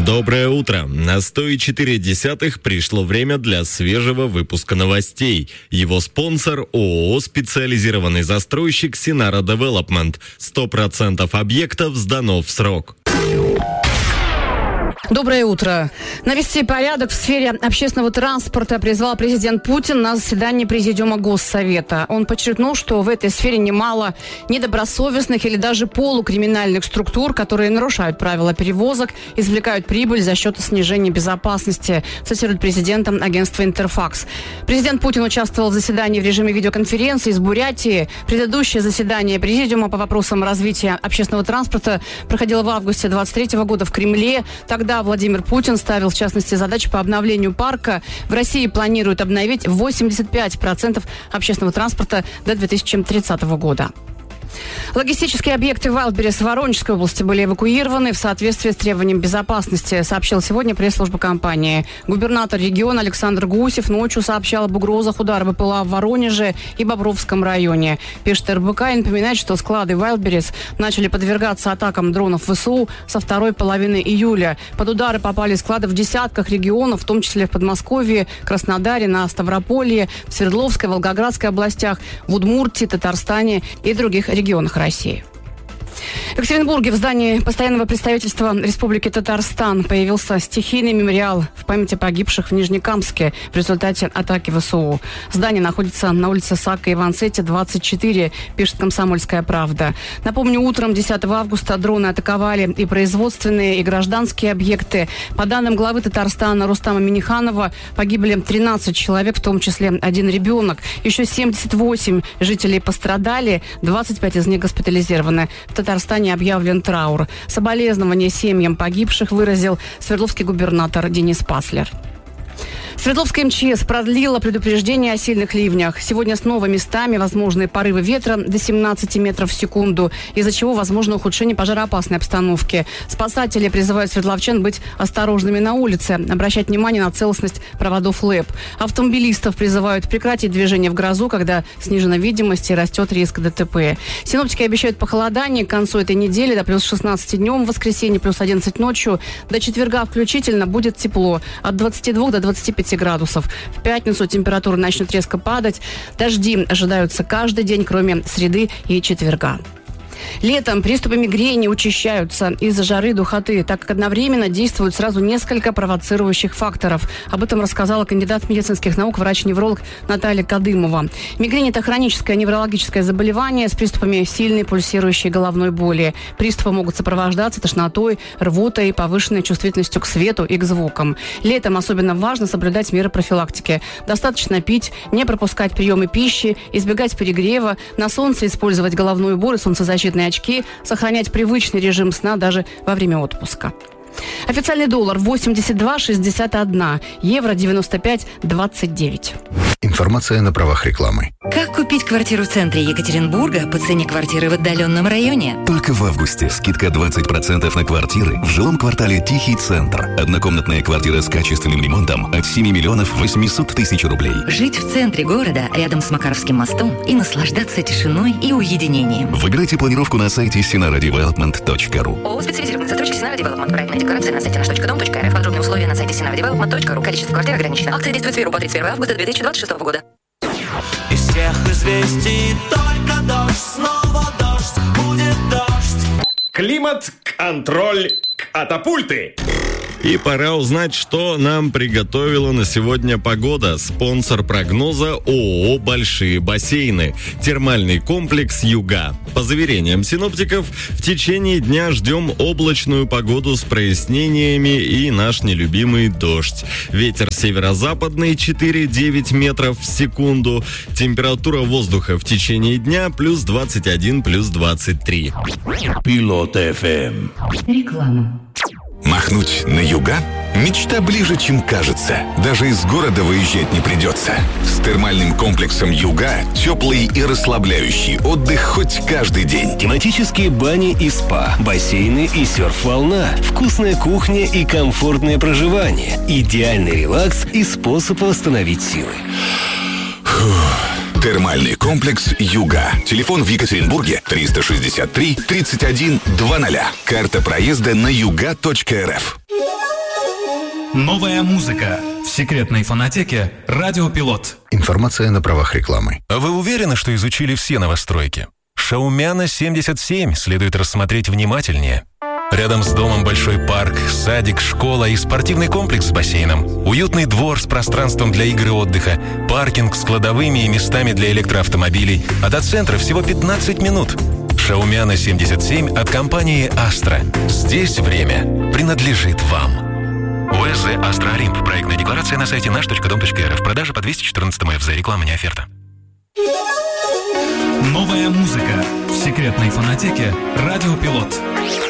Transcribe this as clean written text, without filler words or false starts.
Доброе утро. На 104.0 пришло время для свежего выпуска новостей. Его спонсор ООО «Специализированный застройщик Синара Девелопмент». 100% объектов сдано в срок. Доброе утро. Навести порядок в сфере общественного транспорта призвал президент Путин на заседании Президиума Госсовета. Он подчеркнул, что в этой сфере немало недобросовестных или даже полукриминальных структур, которые нарушают правила перевозок, извлекают прибыль за счет снижения безопасности, цитирует президента агентство «Интерфакс». Президент Путин участвовал в заседании в режиме видеоконференции из Бурятии. Предыдущее заседание Президиума по вопросам развития общественного транспорта проходило в августе 2023 года в Кремле. Тогда Владимир Путин ставил, в частности, задачу по обновлению парка. В России планируют обновить 85% общественного транспорта до 2030 года. Логистические объекты Wildberries в Воронежской области были эвакуированы в соответствии с требованием безопасности, сообщил сегодня пресс-служба компании. Губернатор региона Александр Гусев ночью сообщал об угрозах удара БПЛА в Воронеже и Бобровском районе. Пишет РБК и напоминает, что склады Wildberries начали подвергаться атакам дронов ВСУ со второй половины июля. Под удары попали склады в десятках регионов, в том числе в Подмосковье, Краснодаре, на Ставрополье, в Свердловской, Волгоградской областях, в Удмуртии, Татарстане и других регионах России. В Екатеринбурге в здании постоянного представительства Республики Татарстан появился стихийный мемориал в памяти погибших в Нижнекамске в результате атаки ВСУ. Здание находится на улице Сака Ивансете, 24, пишет «Комсомольская правда». Напомню, утром 10 августа дроны атаковали и производственные, и гражданские объекты. По данным главы Татарстана Рустама Минниханова, погибли 13 человек, в том числе один ребенок. Еще 78 жителей пострадали, 25 из них госпитализированы. В Татарстане объявлен траур. Соболезнования семьям погибших выразил Свердловский губернатор Денис Паслер. Свердловская МЧС продлила предупреждение о сильных ливнях. Сегодня снова местами возможны порывы ветра до 17 метров в секунду, из-за чего возможно ухудшение пожароопасной обстановки. Спасатели призывают свердловчан быть осторожными на улице, обращать внимание на целостность проводов ЛЭП. Автомобилистов призывают прекратить движение в грозу, когда снижена видимость и растет риск ДТП. Синоптики обещают похолодание к концу этой недели до плюс 16 днем, в воскресенье плюс 11 ночью. До четверга включительно будет тепло от 22 до 25 градусов. В пятницу температура начнет резко падать. Дожди ожидаются каждый день, кроме среды и четверга. Летом приступы мигрени учащаются из-за жары и духоты, так как одновременно действуют сразу несколько провоцирующих факторов. Об этом рассказала кандидат медицинских наук, врач-невролог Наталья Кадымова. Мигрень – это хроническое неврологическое заболевание с приступами сильной пульсирующей головной боли. Приступы могут сопровождаться тошнотой, рвотой, повышенной чувствительностью к свету и к звукам. Летом особенно важно соблюдать меры профилактики. Достаточно пить, не пропускать приемы пищи, избегать перегрева, на солнце использовать головной убор и солнцезащитные очки, сохранять привычный режим сна даже во время отпуска. Официальный доллар 82,61, евро 95,29. Информация на правах рекламы. Как купить квартиру в центре Екатеринбурга по цене квартиры в отдаленном районе? Только в августе скидка 20% на квартиры в жилом квартале «Тихий центр». Однокомнатная квартира с качественным ремонтом от 7 миллионов 800 тысяч рублей. Жить в центре города, рядом с Макаровским мостом, и наслаждаться тишиной и уединением. Выбирайте планировку на сайте sinaradevelopment.ru. ООО «Специализированный застройщик Синара Девелопмент». Проектная декларация на сайте nаш.дом.рф. Подробные условия на сайте sinaradevelopment.ru. Количество квартир ограничено. Акция действует с 1 по 31 августа 2026 года. Из всех известий только дождь, снова дождь, будет дождь. Климат-контроль катапульты. И пора узнать, что нам приготовила на сегодня погода. Спонсор прогноза ООО «Большие бассейны». Термальный комплекс «Юга». По заверениям синоптиков, в течение дня ждем облачную погоду с прояснениями и наш нелюбимый дождь. Ветер северо-западный 4-9 метров в секунду. Температура воздуха в течение дня плюс 21, плюс 23. Пилот ФМ. Реклама. Махнуть на юга? Мечта ближе, чем кажется. Даже из города выезжать не придется. С термальным комплексом «Юга» теплый и расслабляющий отдых хоть каждый день. Тематические бани и спа, бассейны и серф-волна, вкусная кухня и комфортное проживание, идеальный релакс и способ восстановить силы. Термальный комплекс «Юга». Телефон в Екатеринбурге 363 31 00. Карта проезда на yuga.rf. Новая музыка в секретной фонотеке «Радио Пилот». Информация на правах рекламы. А вы уверены, что изучили все новостройки? Шаумяна 77 следует рассмотреть внимательнее. Рядом с домом большой парк, садик, школа и спортивный комплекс с бассейном. Уютный двор с пространством для игр и отдыха, паркинг с кладовыми и местами для электроавтомобилей. А до центра всего 15 минут. Шаумяна 77 от компании «Астра». Здесь время принадлежит вам. ОСЗ «Астра Олимп». Проектная декларация на сайте наш.дом.рф. Продажа по 214 МФЗ. Реклама не оферта. Новая музыка в секретной фонотеке «Радио Пилот».